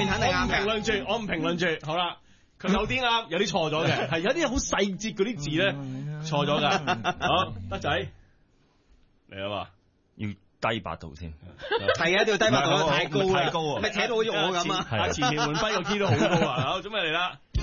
面肯定啱嘅。 我唔評論住，好啦。佢有啲啱，有啲錯咗嘅，係有啲好細節嗰啲字咧錯咗㗎。好，德仔嚟啦嘛， 要低八度先， 係啊，一定要低八度，太高太高啊， 咪扯到好似我咁啊！ 前田換輝個 key 都好高啊！好，準備嚟啦。